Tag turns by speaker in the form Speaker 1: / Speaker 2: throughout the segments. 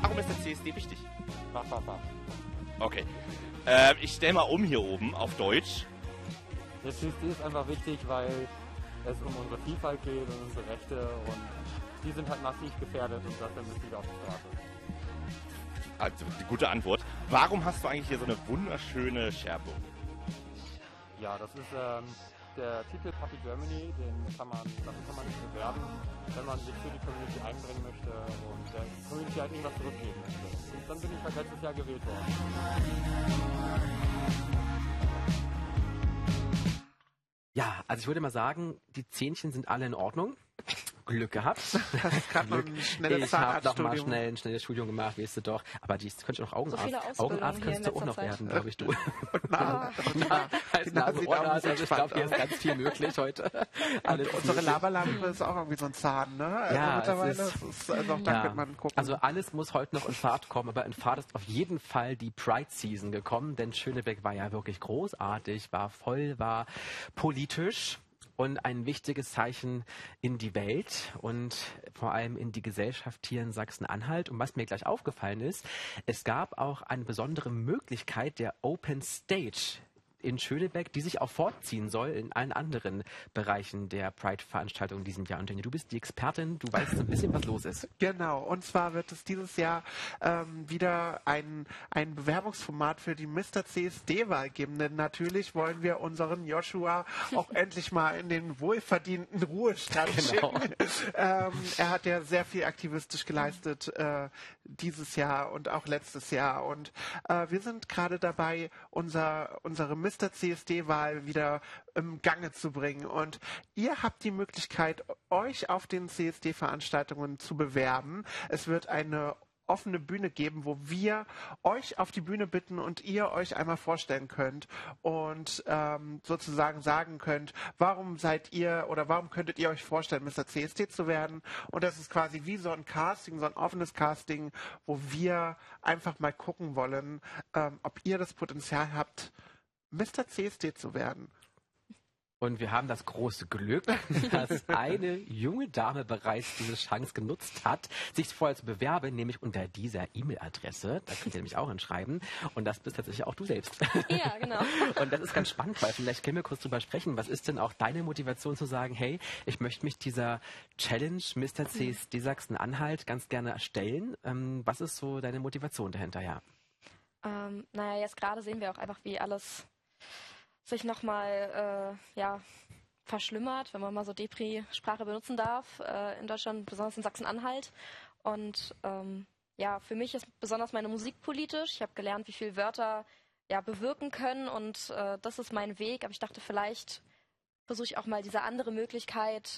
Speaker 1: Warum ist der CSD wichtig?
Speaker 2: Mach.
Speaker 1: Okay. Ich stelle mal um hier oben auf Deutsch.
Speaker 2: Der CSD ist einfach wichtig, weil es um unsere Vielfalt geht und unsere Rechte und die sind halt massiv gefährdet und dafür müssen wir auf die Straße.
Speaker 1: Also, die gute Antwort. Warum hast du eigentlich hier so eine wunderschöne Scherbe?
Speaker 2: Ja, das ist der Titel Puppy Germany, dafür kann man sich bewerben, wenn man sich für die Community einbringen möchte und der Community halt irgendwas zurückgeben möchte. Und dann bin ich halt letztes Jahr gewählt worden.
Speaker 3: Ja, also ich würde mal sagen, die Zähnchen sind alle in Ordnung. Glück gehabt.
Speaker 4: Das ist gerade ein schnelles
Speaker 3: Ich habe noch mal
Speaker 4: Zahnarztstudium.
Speaker 3: schnell ein schnelles Studium gemacht, weißt du doch. Aber dies könnte ich auch Augenarzt.
Speaker 5: So viele Ausbildungen
Speaker 3: Augenarzt
Speaker 5: hier
Speaker 3: könntest du
Speaker 5: in
Speaker 3: auch noch
Speaker 5: letzter
Speaker 3: werden, glaube ich, du.
Speaker 4: Nase
Speaker 3: Als Nase,
Speaker 4: sieht
Speaker 3: Ohrenarzt,
Speaker 4: auch
Speaker 3: also ich glaube, hier ist ganz viel möglich heute. Alles
Speaker 4: Und unsere
Speaker 3: möglich.
Speaker 4: Lavalampe ist auch irgendwie so ein Zahn, ne? Also
Speaker 3: Ja,
Speaker 4: mittlerweile
Speaker 3: es
Speaker 4: ist also auch da könnte man gucken.
Speaker 3: Also alles muss heute noch in Fahrt kommen, aber in Fahrt ist auf jeden Fall die Pride-Season gekommen, denn Schönebeck war ja wirklich großartig, war voll, war politisch und ein wichtiges Zeichen in die Welt und vor allem in die Gesellschaft hier in Sachsen-Anhalt. Und was mir gleich aufgefallen ist, es gab auch eine besondere Möglichkeit der Open Stage in Schönebeck, die sich auch fortziehen soll in allen anderen Bereichen der Pride-Veranstaltung in diesem Jahr. Und Jenny, du bist die Expertin, du weißt so ein bisschen, was los ist.
Speaker 4: Genau, und zwar wird es dieses Jahr wieder ein Bewerbungsformat für die Mr. CSD-Wahl geben, denn natürlich wollen wir unseren Joshua auch endlich mal in den wohlverdienten Ruhestand schicken. Er hat ja sehr viel aktivistisch geleistet dieses Jahr und auch letztes Jahr und wir sind gerade dabei, unsere Mr. CSD-Wahl wieder im Gange zu bringen. Und ihr habt die Möglichkeit, euch auf den CSD-Veranstaltungen zu bewerben. Es wird eine offene Bühne geben, wo wir euch auf die Bühne bitten und ihr euch einmal vorstellen könnt und sozusagen sagen könnt, warum seid ihr oder warum könntet ihr euch vorstellen, Mr. CSD zu werden. Und das ist quasi wie so ein Casting, so ein offenes Casting, wo wir einfach mal gucken wollen, ob ihr das Potenzial habt, Mr. CSD zu werden.
Speaker 3: Und wir haben das große Glück, dass eine junge Dame bereits diese Chance genutzt hat, sich vorher zu bewerben, nämlich unter dieser E-Mail-Adresse. Da könnt ihr nämlich auch hinschreiben. Und das bist tatsächlich auch du selbst.
Speaker 5: Ja, genau.
Speaker 3: Und das ist ganz spannend, weil vielleicht können wir kurz drüber sprechen. Was ist denn auch deine Motivation zu sagen, hey, ich möchte mich dieser Challenge Mr. CSD Sachsen-Anhalt ganz gerne stellen? Was ist so deine Motivation dahinter, ja?
Speaker 5: Naja, jetzt gerade sehen wir auch einfach, wie alles sich nochmal verschlimmert, wenn man mal so Depri-Sprache benutzen darf, in Deutschland, besonders in Sachsen-Anhalt. Und für mich ist besonders meine Musik politisch. Ich habe gelernt, wie viele Wörter bewirken können und das ist mein Weg. Aber ich dachte, vielleicht versuche ich auch mal diese andere Möglichkeit,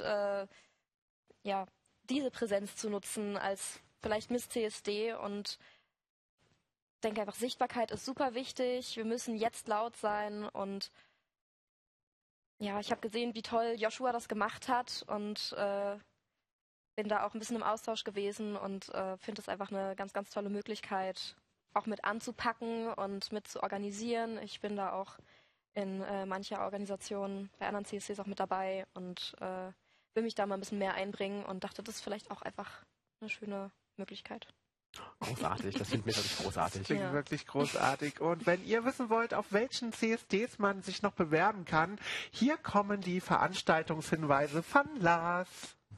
Speaker 5: diese Präsenz zu nutzen als vielleicht Miss CSD und denke einfach, Sichtbarkeit ist super wichtig. Wir müssen jetzt laut sein und ja, ich habe gesehen, wie toll Joshua das gemacht hat und bin da auch ein bisschen im Austausch gewesen und finde es einfach eine ganz, ganz tolle Möglichkeit, auch mit anzupacken und mit zu organisieren. Ich bin da auch in mancher Organisation bei anderen CSCs auch mit dabei und will mich da mal ein bisschen mehr einbringen und dachte, das ist vielleicht auch einfach eine schöne Möglichkeit.
Speaker 3: Großartig, das finden wir wirklich großartig.
Speaker 4: Das klingt wirklich großartig. Und wenn ihr wissen wollt, auf welchen CSDs man sich noch bewerben kann, hier kommen die Veranstaltungshinweise von Lars.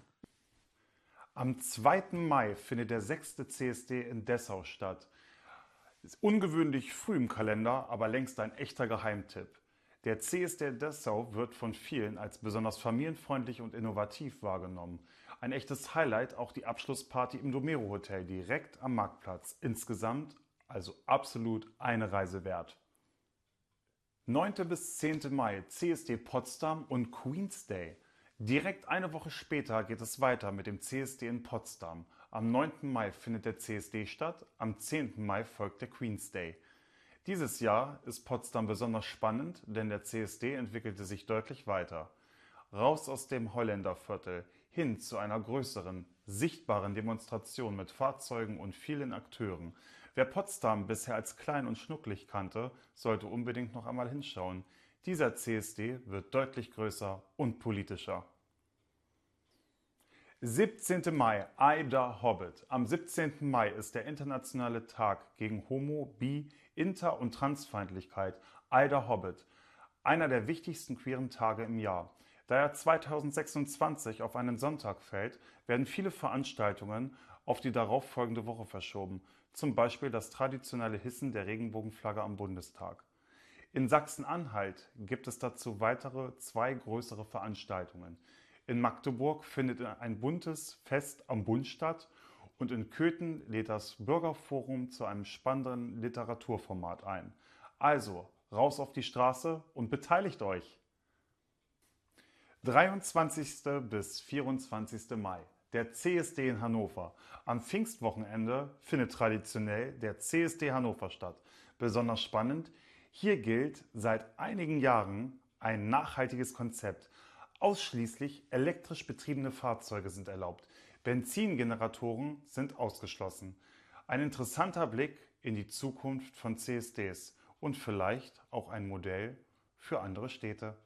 Speaker 6: Am 2. Mai findet der 6. CSD in Dessau statt. Ist ungewöhnlich früh im Kalender, aber längst ein echter Geheimtipp. Der CSD Dessau wird von vielen als besonders familienfreundlich und innovativ wahrgenommen. Ein echtes Highlight auch die Abschlussparty im Domero Hotel direkt am Marktplatz. Insgesamt also absolut eine Reise wert. 9. bis 10. Mai CSD Potsdam und Queen's Day. Direkt eine Woche später geht es weiter mit dem CSD in Potsdam. Am 9. Mai findet der CSD statt, am 10. Mai folgt der Queen's Day. Dieses Jahr ist Potsdam besonders spannend, denn der CSD entwickelte sich deutlich weiter. Raus aus dem Holländerviertel, hin zu einer größeren, sichtbaren Demonstration mit Fahrzeugen und vielen Akteuren. Wer Potsdam bisher als klein und schnucklig kannte, sollte unbedingt noch einmal hinschauen. Dieser CSD wird deutlich größer und politischer. 17. Mai, Ida Hobbit. Am 17. Mai ist der internationale Tag gegen Homo-, Bi-, Inter- und Transfeindlichkeit, Ida Hobbit. Einer der wichtigsten queeren Tage im Jahr. Da er 2026 auf einen Sonntag fällt, werden viele Veranstaltungen auf die darauffolgende Woche verschoben. Zum Beispiel das traditionelle Hissen der Regenbogenflagge am Bundestag. In Sachsen-Anhalt gibt es dazu weitere 2 größere Veranstaltungen. In Magdeburg findet ein buntes Fest am Bund statt und in Köthen lädt das Bürgerforum zu einem spannenden Literaturformat ein. Also, raus auf die Straße und beteiligt euch! 23. bis 24. Mai. Der CSD in Hannover. Am Pfingstwochenende findet traditionell der CSD Hannover statt. Besonders spannend, hier gilt seit einigen Jahren ein nachhaltiges Konzept. Ausschließlich elektrisch betriebene Fahrzeuge sind erlaubt. Benzingeneratoren sind ausgeschlossen. Ein interessanter Blick in die Zukunft von CSDs und vielleicht auch ein Modell für andere Städte.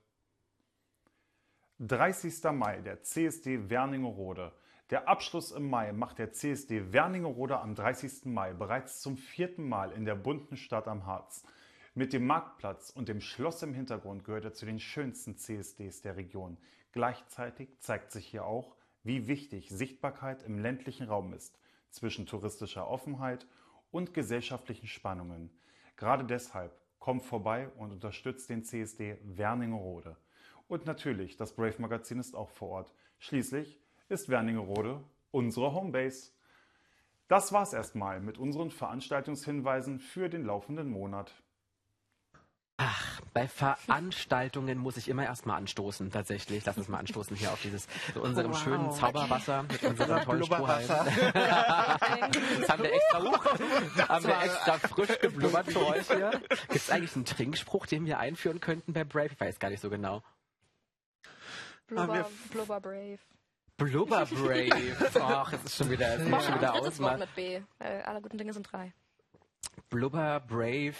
Speaker 6: 30. Mai, der CSD Wernigerode. Der Abschluss im Mai macht der CSD Wernigerode am 30. Mai bereits zum 4. Mal in der bunten Stadt am Harz. Mit dem Marktplatz und dem Schloss im Hintergrund gehört er zu den schönsten CSDs der Region. Gleichzeitig zeigt sich hier auch, wie wichtig Sichtbarkeit im ländlichen Raum ist, zwischen touristischer Offenheit und gesellschaftlichen Spannungen. Gerade deshalb kommt vorbei und unterstützt den CSD Wernigerode. Und natürlich, das Brave Magazin ist auch vor Ort. Schließlich ist Wernigerode unsere Homebase. Das war's erstmal mit unseren Veranstaltungshinweisen für den laufenden Monat.
Speaker 3: Ach, bei Veranstaltungen muss ich immer erstmal anstoßen, tatsächlich. Lass uns mal anstoßen hier auf unserem schönen Zauberwasser mit unserem tollen Strohhalm. Das haben wir extra frisch geblubbert für euch hier. Gibt es eigentlich einen Trinkspruch, den wir einführen könnten bei Brave? Ich weiß gar nicht so genau.
Speaker 5: Blubber Brave.
Speaker 3: Blubber Brave. Ach, es ist schon wieder
Speaker 5: drittes Wort mit B. Alle guten Dinge sind 3.
Speaker 3: Blubber Brave.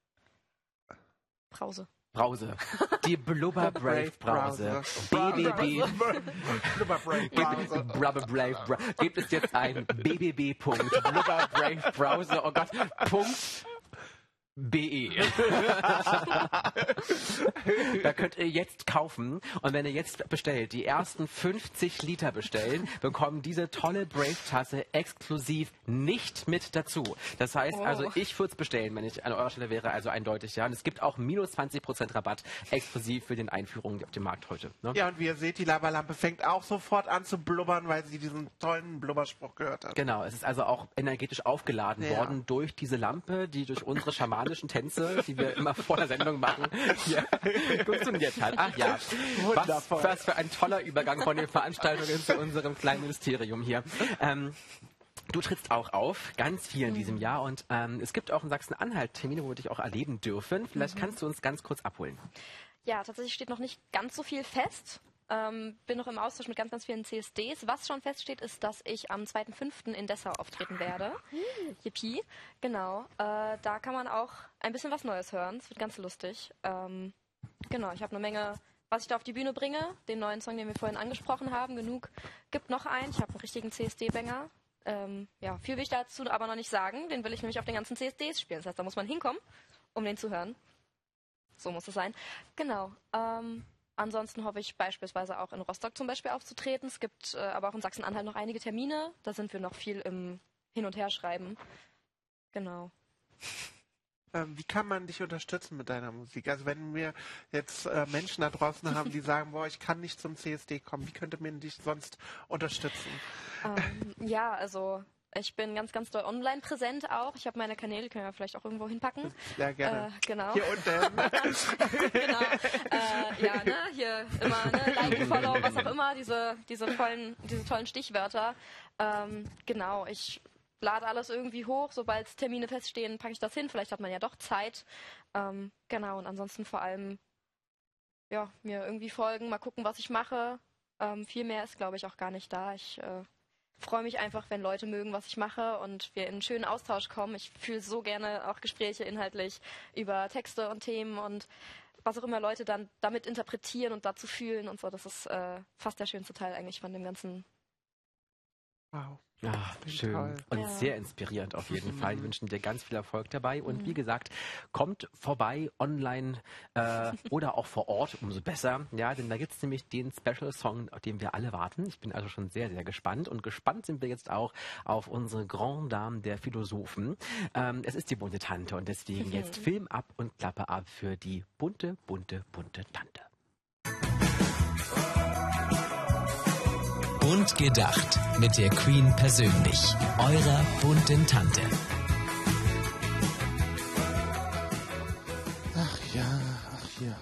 Speaker 5: Brause.
Speaker 3: Die Blubber Brave Brause. BBB. Blubber Brave Brause. Gibt es jetzt ein BBB.Blubber Brave Brause. Oh Gott. .be. Da könnt ihr jetzt kaufen und wenn ihr jetzt bestellt, die ersten 50 Liter bestellen, bekommen diese tolle Brave-Tasse exklusiv nicht mit dazu. Das heißt also, ich würde es bestellen, wenn ich an eurer Stelle wäre, also eindeutig, ja. Und es gibt auch minus 20% Rabatt exklusiv für den Einführungen auf dem Markt heute. Ne?
Speaker 4: Ja, und wie ihr seht, die Lavalampe fängt auch sofort an zu blubbern, weil sie diesen tollen Blubberspruch gehört hat.
Speaker 3: Genau, es ist also auch energetisch aufgeladen worden durch diese Lampe, die durch unsere schamanischen Tänze, die wir immer vor der Sendung machen, hier funktioniert hat. Ach ja, was für ein toller Übergang von den Veranstaltungen zu unserem kleinen Ministerium hier. Du trittst auch auf, ganz viel in diesem Jahr und es gibt auch in Sachsen-Anhalt Termine, wo wir dich auch erleben dürfen. Vielleicht kannst du uns ganz kurz abholen.
Speaker 5: Ja, tatsächlich steht noch nicht ganz so viel fest. Bin noch im Austausch mit ganz, ganz vielen CSDs. Was schon feststeht, ist, dass ich am 2.5. in Dessau auftreten werde. Yippie. Genau. Da kann man auch ein bisschen was Neues hören. Es wird ganz lustig. Genau, ich habe eine Menge, was ich da auf die Bühne bringe. Den neuen Song, den wir vorhin angesprochen haben. Genug gibt noch einen. Ich habe einen richtigen CSD-Banger. Ja, viel will ich dazu aber noch nicht sagen. Den will ich nämlich auf den ganzen CSDs spielen. Das heißt, da muss man hinkommen, um den zu hören. So muss es sein. Genau. Ansonsten hoffe ich beispielsweise auch in Rostock zum Beispiel aufzutreten. Es gibt aber auch in Sachsen-Anhalt noch einige Termine. Da sind wir noch viel im Hin- und Herschreiben. Genau.
Speaker 4: Wie kann man dich unterstützen mit deiner Musik? Also wenn wir jetzt Menschen da draußen haben, die sagen, boah, ich kann nicht zum CSD kommen, wie könnte man dich sonst unterstützen?
Speaker 5: Ja, also ich bin ganz, ganz doll online präsent auch. Ich habe meine Kanäle, können wir vielleicht auch irgendwo hinpacken.
Speaker 4: Ja, gerne.
Speaker 5: Genau.
Speaker 4: Hier unten.
Speaker 5: Genau. Ja, ne, hier immer, ne, Like, Follow, was auch immer, diese tollen Stichwörter. Genau, ich lade alles irgendwie hoch. Sobald Termine feststehen, packe ich das hin. Vielleicht hat man ja doch Zeit. Genau, und ansonsten vor allem, ja, mir irgendwie folgen, mal gucken, was ich mache. Viel mehr ist, glaube ich, auch gar nicht da. Ich freue mich einfach, wenn Leute mögen, was ich mache und wir in einen schönen Austausch kommen. Ich führe so gerne auch Gespräche inhaltlich über Texte und Themen und was auch immer Leute dann damit interpretieren und dazu fühlen und so. Das ist fast der schönste Teil eigentlich von dem ganzen
Speaker 4: Wow.
Speaker 3: Ach, schön.
Speaker 4: Toll.
Speaker 3: Und
Speaker 5: Ja.
Speaker 3: sehr inspirierend auf jeden Fall. Wir wünschen dir ganz viel Erfolg dabei. Und wie gesagt, kommt vorbei online oder auch vor Ort, umso besser. Ja, denn da gibt es nämlich den Special Song, auf den wir alle warten. Ich bin also schon sehr, sehr gespannt. Und gespannt sind wir jetzt auch auf unsere Grand Dame der Philosophen. Es ist die bunte Tante und deswegen jetzt Film ab und Klappe ab für die bunte, bunte, bunte Tante.
Speaker 7: Bunt gedacht mit der Queen persönlich, eurer bunten Tante.
Speaker 8: Ach ja, ach ja.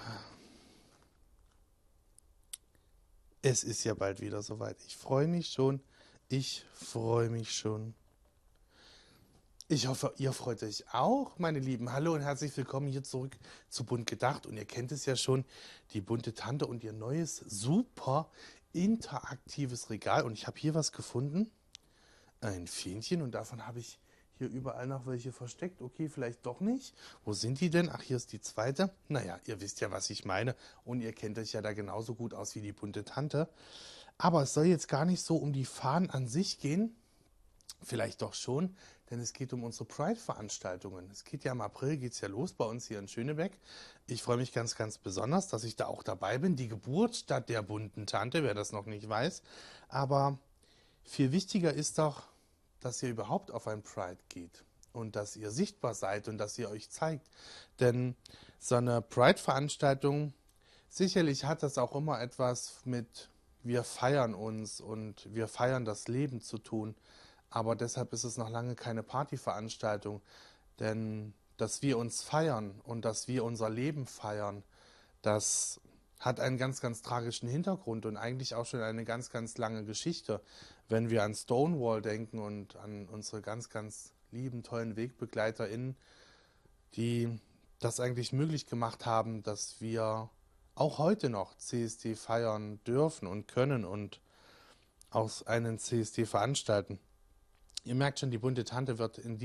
Speaker 8: Es ist ja bald wieder soweit. Ich freue mich schon. Ich freue mich schon. Ich hoffe, ihr freut euch auch, meine Lieben. Hallo und herzlich willkommen hier zurück zu Bunt gedacht. Und ihr kennt es ja schon, die bunte Tante und ihr neues, super interaktives Regal. Und ich habe hier was gefunden. Ein Fähnchen. Und davon habe ich hier überall noch welche versteckt. Okay, vielleicht doch nicht. Wo sind die denn? Ach, hier ist die zweite. Naja, ihr wisst ja, was ich meine. Und ihr kennt euch ja da genauso gut aus wie die bunte Tante. Aber es soll jetzt gar nicht so um die Fahnen an sich gehen. Vielleicht doch schon, denn es geht um unsere Pride-Veranstaltungen. Es geht ja im April, geht es ja los bei uns hier in Schönebeck. Ich freue mich ganz, ganz besonders, dass ich da auch dabei bin. Die Geburtsstadt der bunten Tante, wer das noch nicht weiß. Aber viel wichtiger ist doch, dass ihr überhaupt auf ein Pride geht und dass ihr sichtbar seid und dass ihr euch zeigt. Denn so eine Pride-Veranstaltung, sicherlich hat das auch immer etwas mit wir feiern uns und wir feiern das Leben zu tun. Aber deshalb ist es noch lange keine Partyveranstaltung, denn dass wir uns feiern und dass wir unser Leben feiern, das hat einen ganz, ganz tragischen Hintergrund und eigentlich auch schon eine ganz, ganz lange Geschichte. Wenn wir an Stonewall denken und an unsere ganz, ganz lieben, tollen WegbegleiterInnen, die das eigentlich möglich gemacht haben, dass wir auch heute noch CSD feiern dürfen und können und auch einen CSD veranstalten. Ihr merkt schon, die bunte Tante wird in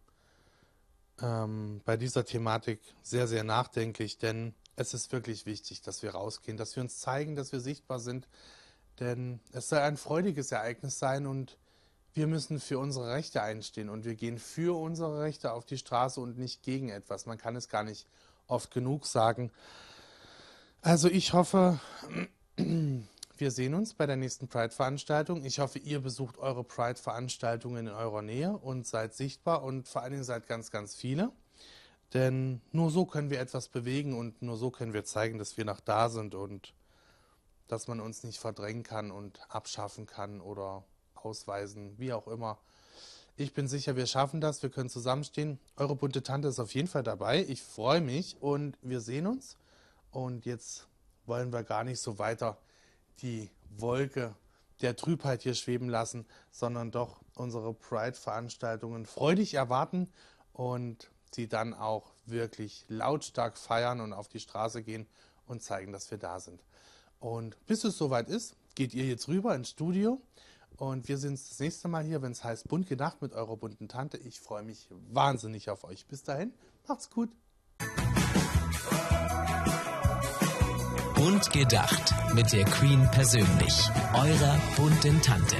Speaker 8: bei dieser Thematik sehr, sehr nachdenklich, denn es ist wirklich wichtig, dass wir rausgehen, dass wir uns zeigen, dass wir sichtbar sind, denn es soll ein freudiges Ereignis sein und wir müssen für unsere Rechte einstehen und wir gehen für unsere Rechte auf die Straße und nicht gegen etwas. Man kann es gar nicht oft genug sagen. Also ich hoffe, wir sehen uns bei der nächsten Pride-Veranstaltung. Ich hoffe, ihr besucht eure Pride-Veranstaltungen in eurer Nähe und seid sichtbar und vor allen Dingen seid ganz, ganz viele. Denn nur so können wir etwas bewegen und nur so können wir zeigen, dass wir noch da sind und dass man uns nicht verdrängen kann und abschaffen kann oder ausweisen, wie auch immer. Ich bin sicher, wir schaffen das, wir können zusammenstehen. Eure bunte Tante ist auf jeden Fall dabei. Ich freue mich und wir sehen uns. Und jetzt wollen wir gar nicht so weiter die Wolke der Trübheit hier schweben lassen, sondern doch unsere Pride-Veranstaltungen freudig erwarten und sie dann auch wirklich lautstark feiern und auf die Straße gehen und zeigen, dass wir da sind. Und bis es soweit ist, geht ihr jetzt rüber ins Studio und wir sehen uns das nächste Mal hier, wenn es heißt Bunt gedacht mit eurer bunten Tante. Ich freue mich wahnsinnig auf euch. Bis dahin, macht's gut.
Speaker 7: Bunt gedacht mit der Queen persönlich, eurer bunten Tante.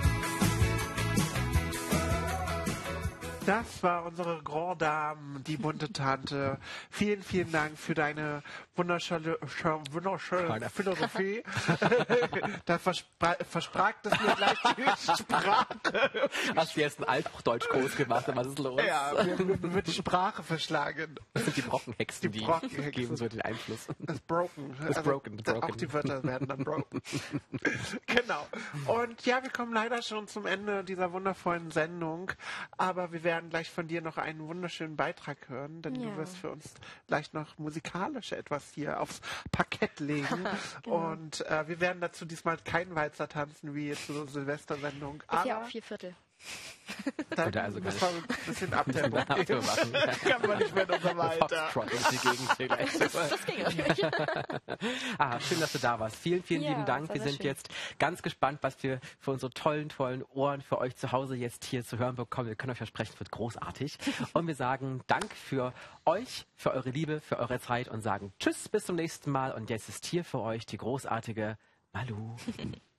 Speaker 4: Das war unsere Grand Dame, die bunte Tante. Vielen, vielen Dank für deine wunderschöne Philosophie. Da versprach es mir gleich die Sprache.
Speaker 3: Hast du jetzt einen Althochdeutsch-Kurs gemacht? Was ist los?
Speaker 4: Ja, mir wird die Sprache verschlagen.
Speaker 3: Das sind die Brockenhexen, die
Speaker 4: Brockenhexen.
Speaker 3: geben so den Einfluss.
Speaker 4: Das Broken.
Speaker 3: Das broken.
Speaker 4: Auch die Wörter werden dann broken. Genau. Und ja, wir kommen leider schon zum Ende dieser wundervollen Sendung. Aber wir werden gleich von dir noch einen wunderschönen Beitrag hören, denn du wirst für uns gleich noch musikalisch etwas hier aufs Parkett legen.
Speaker 5: Genau.
Speaker 4: Und wir werden dazu diesmal keinen Walzer tanzen, wie jetzt zur Silvestersendung.
Speaker 5: Ist ja
Speaker 4: Aber
Speaker 5: auch 4/4.
Speaker 4: dann
Speaker 3: Oder also
Speaker 4: müssen
Speaker 3: gar
Speaker 4: wir ein bisschen Abtempo
Speaker 3: Abtempo
Speaker 4: geben.
Speaker 3: machen.
Speaker 4: Kann man nicht mehr noch so weiter.
Speaker 3: Foxtrot durch die Gegend hier gleich.
Speaker 5: Das ging natürlich.
Speaker 3: Schön, dass du da warst. Vielen, vielen
Speaker 5: Ja,
Speaker 3: lieben Dank.
Speaker 5: sehr,
Speaker 3: Wir
Speaker 5: sehr
Speaker 3: sind
Speaker 5: schön.
Speaker 3: jetzt ganz gespannt, was wir für unsere tollen Ohren für euch zu Hause jetzt hier zu hören bekommen. Wir können euch versprechen, es wird großartig. Und wir sagen Dank für euch, für eure Liebe, für eure Zeit und sagen Tschüss, bis zum nächsten Mal. Und jetzt ist hier für euch die großartige Malu.